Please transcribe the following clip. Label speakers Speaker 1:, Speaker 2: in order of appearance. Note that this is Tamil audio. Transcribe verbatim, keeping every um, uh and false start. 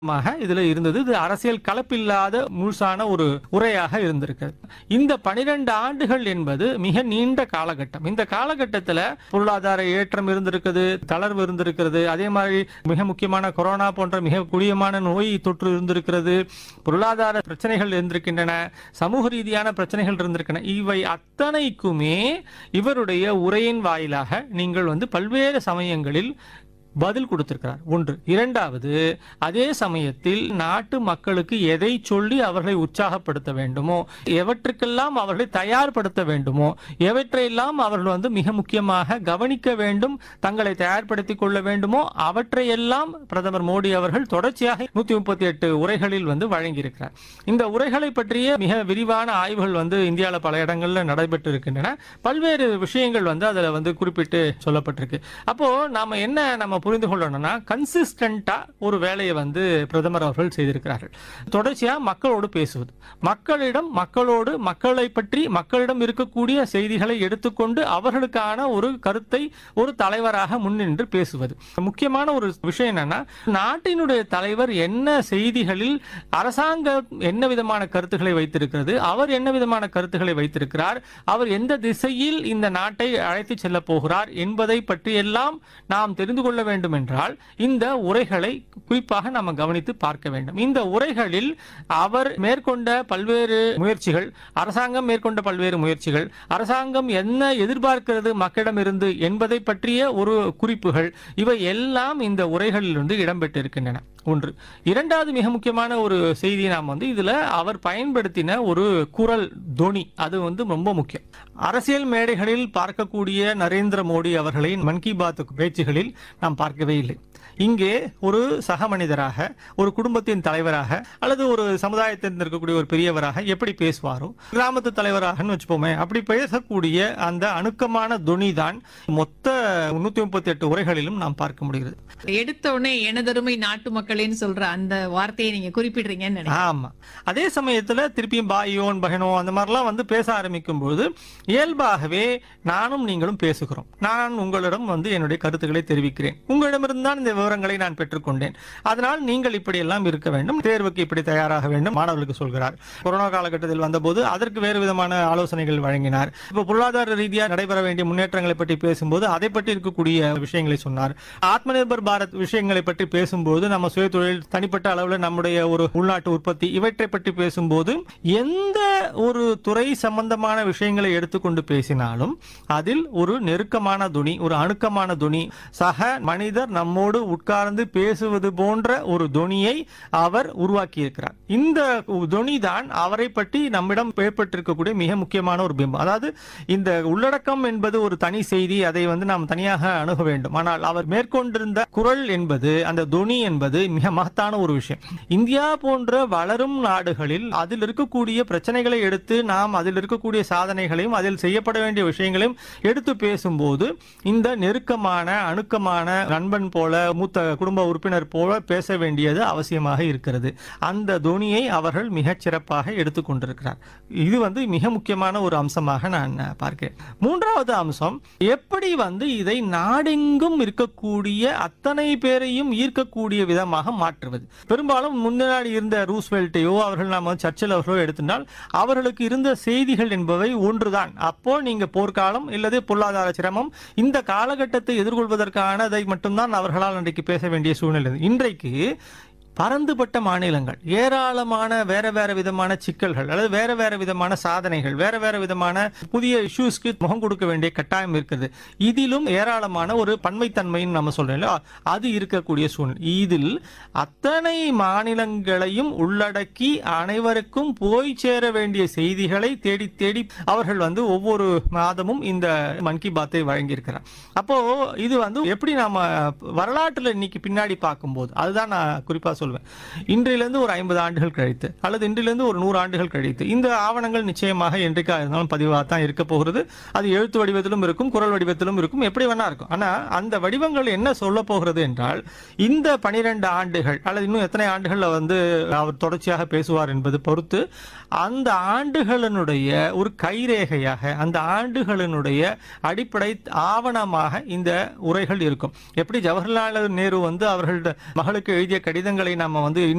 Speaker 1: மாக இதுல இருந்தது. இது அரசியல் கலப்பில்லாத முழுசான ஒரு உரையாக இருந்திருக்கிறது. இந்த பனிரெண்டு ஆண்டுகள் என்பது மிக நீண்ட காலகட்டம். இந்த காலகட்டத்தில் பொருளாதார ஏற்றம் இருந்திருக்கிறது, தளர்வு இருந்திருக்கிறது, அதே மாதிரி மிக முக்கியமான கொரோனா போன்ற மிக கொடியமான நோய் தொற்று இருந்திருக்கிறது, பொருளாதார பிரச்சனைகள் இருந்திருக்கின்றன, சமூக ரீதியான பிரச்சனைகள் இருந்திருக்கின்றன. இவை அத்தனைக்குமே இவருடைய உரையின் வாயிலாக நீங்கள் வந்து பல்வேறு சமயங்களில் பதில் கொடுத்திருக்கிறார். ஒன்று. இரண்டாவது, அதே சமயத்தில் நாட்டு மக்களுக்கு எதை சொல்லி அவர்களை உற்சாகப்படுத்த வேண்டுமோ, எவற்றுக்கெல்லாம் அவர்களை தயார்படுத்த வேண்டுமோ, எவற்றையெல்லாம் அவர்கள் வந்து மிக முக்கியமாக கவனிக்க வேண்டும், தங்களை தயார்படுத்திக் கொள்ள வேண்டுமோ, அவற்றையெல்லாம் பிரதமர் மோடி அவர்கள் தொடர்ச்சியாக நூத்தி முப்பத்தி எட்டு உரைகளில் வந்து வழங்கியிருக்கிறார். இந்த உரைகளை பற்றிய மிக விரிவான ஆய்வுகள் வந்து இந்தியாவில் பல இடங்களில் நடைபெற்று இருக்கின்றன. பல்வேறு விஷயங்கள் வந்து அதில் வந்து குறிப்பிட்டு சொல்லப்பட்டிருக்கு. அப்போ நாம என்ன நம்ம புரிந்து கொள்ளணும்னா, கன்சிஸ்டன்டா ஒரு வேலையை வந்து பிரதமர் அவர்கள் செய்திருக்கிறார்கள். தொடர்ச்சியா மக்களோடு பேசுவது, மக்களிடம் மக்களோடு மக்களை பற்றி மக்களிடம் இருக்கக்கூடிய செய்திகளை எடுத்துக்கொண்டு அவர்களுக்கான ஒரு கருத்தை ஒரு தலைவராக முன்னின்று பேசுவது. முக்கியமான ஒரு விஷயம் என்னன்னா, நாட்டினுடைய தலைவர் என்ன செய்திகளில் அரசாங்கம் என்ன விதமான கருத்துக்களை வைத்திருக்கிறது, அவர் என்ன விதமான கருத்துக்களை வைத்திருக்கிறார், அவர் எந்த திசையில் இந்த நாட்டை அழைத்து செல்ல போகிறார் என்பதை பற்றியெல்லாம் நாம் தெரிந்து கொள்ள வேண்டும் என்றால் இந்த உரைகளை குறிப்பாக நாம் கவனித்து பார்க்க வேண்டும். இந்த உரைகளில் அவர் மேற்கொண்ட பல்வேறு முயற்சிகள், அரசாங்கம் மேற்கொண்ட பல்வேறு முயற்சிகள், அரசாங்கம் என்ன எதிர்பார்க்கிறது மக்களிடமிருந்து என்பதை பற்றிய ஒரு குறிப்புகள், இவை எல்லாம் இந்த உரைகளிலிருந்து இடம்பெற்றிருக்கின்றன. ஒன்று. இரண்டாவது மிக முக்கியமான ஒரு செய்தி, நாம் வந்து இதுல அவர் பயன்படுத்தின ஒரு குரல் தொனி, அது வந்து ரொம்ப முக்கியம். அரசியல் மேடைகளில் பார்க்கக்கூடிய நரேந்திர மோடி அவர்களை மன் கி பாத் பேச்சுகளில் நாம் பார்க்கவே இல்லை. இங்கே ஒரு சக மனிதராக, ஒரு குடும்பத்தின் தலைவராக, அல்லது ஒரு சமுதாயத்தில் இருக்கக்கூடிய ஒரு பெரியவராக எப்படி பேசுவாரோ, கிராமத்து தலைவராகன்னு வச்சுப்போமே, அப்படி பேசக்கூடிய அந்த அணுக்கமான தொனி தான் மொத்த முன்னூத்தி முப்பத்தி எட்டு உரைகளிலும் நாம் பார்க்க முடிகிறது.
Speaker 2: எடுத்த உடனே எனதருமை நாட்டு மக்களேன்னு சொல்ற அந்த வார்த்தையை நீங்க குறிப்பிடுறீங்கன்னு நினைக்கிறேன்.
Speaker 1: ஆமா. அதே சமயத்துல திருப்பியும் பாயோன் பகனோ அந்த மாதிரிலாம் வந்து பேச ஆரம்பிக்கும் போது இயல்பாகவே நானும் நீங்களும் பேசுகிறோம். நான் உங்களிடம் வந்து என்னுடைய கருத்துக்களை தெரிவிக்கிறேன், உங்களிடமிருந்து தான் இந்த விவரங்களை நான் பெற்றுக்கொண்டேன், அதனால் நீங்கள் இப்படி எல்லாம் இருக்க வேண்டும், தேர்வுக்கு இப்படி தயாராக வேண்டும் மாணவர்களுக்கு சொல்கிறார். கொரோனா காலகட்டத்தில் வந்தபோது அதற்கு வேறு விதமான ஆலோசனைகள் வழங்கினார். இப்போ பொருளாதார ரீதியாக நடைபெற வேண்டிய முன்னேற்றங்களை பற்றி பேசும்போது அதை பற்றி இருக்கக்கூடிய விஷயங்களை சொன்னார். ஆத்ம நிர்பர் பாரத் விஷயங்களை பற்றி பேசும்போது, நம்ம சுய தொழில், தனிப்பட்ட அளவில் நம்முடைய ஒரு உள்நாட்டு உற்பத்தி, இவற்றை பற்றி பேசும்போது எந்த ஒரு துறை சம்பந்தமான விஷயங்களை எடுத்துக்கொண்டு பேசினாலும் அதில் ஒரு நெருக்கமான துணி, ஒரு அணுக்கமான துணி, சக மனிதர் நம்மோடு உட்கார்ந்து பேசுவது போன்ற ஒரு தொனியை அவர் உருவாக்கி இருக்கிறார். இந்த தொனி தான் அவரை பற்றி நம்மிடம் ஏற்பட்டிருக்கக்கூடிய மிக முக்கியமான ஒரு பிம்பம். அதாவது இந்த உள்ளடக்கம் என்பது ஒரு தனி செய்தி, அதை வந்து நாம் தனியாக அணுக வேண்டும். ஆனால் அவர் மேற்கொண்டிருந்த குரல் என்பது, அந்த தொனி என்பது மிக மகத்தான ஒரு விஷயம். இந்தியா போன்ற வளரும் நாடுகளில் அதில் இருக்கக்கூடிய பிரச்சனைகளை எடுத்து நாம் அதில் இருக்கக்கூடிய சாதனைகளையும் அதில் செய்யப்பட வேண்டிய விஷயங்களையும் எடுத்து பேசும்போது இந்த நெருக்கமான அணுக்கமான நண்பன் போல, மூத்த குடும்ப உறுப்பினர் போல பேச வேண்டியது அவசியமாக இருக்கிறது. அந்த தொனியை அவர்கள் மிகச் சிறப்பாக எடுத்துக் கொண்டிருக்கிறார். இது வந்து மிக முக்கியமான ஒரு அம்சமாக நான் பார்க்கிறேன். மூன்றாவது அம்சம், எப்படி வந்து இதை நாடெங்கும் இருக்கக்கூடிய அத்தனை பேரையும் ஈர்க்கக்கூடிய விதமாக மாற்றுவது. பெரும்பாலும் முன்னாடி இருந்த ரூஸ்வெல்ட்டையோ அவர்கள் நாம சர்ச்சில் அவர்களோ எடுத்திருந்தால் அவர்களுக்கு இருந்த செய்திகள் என்பவை ஒன்றுதான். அப்போ நீங்க போர்க்காலம் இல்லது பொருளாதார சிரமம், இந்த காலகட்டத்தை எதிர்கொள்வதற்கானதை மட்டும்தான் அவர்களால் அன்றைக்கு பேச வேண்டிய சூழ்நிலை. இன்றைக்கு பரந்துபட்ட மாநிலங்கள், ஏராளமான வேற வேற விதமான சிக்கல்கள் அல்லது வேற வேற விதமான சாதனைகள், வேற வேற விதமான புதிய இஷ்யூஸ்க்கு முகம் கொடுக்க வேண்டிய கட்டாயம் இருக்கிறது. இதிலும் ஏராளமான ஒரு பன்மைத்தன்மைன்னு நம்ம சொல்றோம், அது இருக்கக்கூடிய சூழ்நிலை. இதில் அத்தனை மாநிலங்களையும் உள்ளடக்கி அனைவருக்கும் போய் சேர வேண்டிய செய்திகளை தேடி தேடி அவர்கள் வந்து ஒவ்வொரு மாதமும் இந்த மன் கி பாத்தை வழங்கியிருக்கிறார். அப்போ இது வந்து எப்படி நாம வரலாற்றுல இன்னைக்கு பின்னாடி பார்க்கும்போது, அதுதான் நான் குறிப்பா சொல்லுவேன். இன்றிலிருந்து ஒரு ஐம்பது ஆண்டுகள் கழித்து அல்லது இன்றிலிருந்து ஒரு நூறு ஆண்டுகள் கழித்து இந்த ஆவணங்கள் நிச்சயமாக என்றைக்கா இருந்தாலும் பதிவாக தான் இருக்க போகிறது. அது எழுத்து வடிவத்திலும் இருக்கும், குரல் வடிவத்திலும் இருக்கும், எப்படி வேணா இருக்கும். ஆனா அந்த வடிவங்கள் என்ன சொல்ல போகிறது என்றால், இந்த பனிரெண்டு ஆண்டுகள் அல்லது இன்னும் எத்தனை ஆண்டுகள்ல வந்து அவர் தொடர்ச்சியாக பேசுவார் என்பது பொறுத்து அந்த ஆண்டுகளினுடைய ஒரு கைரேகையாக, அந்த ஆண்டுகளினுடைய அடிப்படை ஆவணமாக இந்த உரைகள் இருக்கும். எப்படி ஜவஹர்லால் நேரு வந்து அவர்களோட மகளுக்கு எழுதிய கடிதங்களை நம்ம வந்து